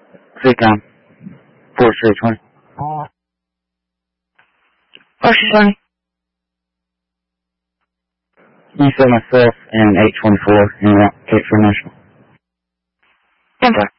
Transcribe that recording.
Freetown. 4620. 4620. You said myself and 824 in Cape Fear National. 10-4.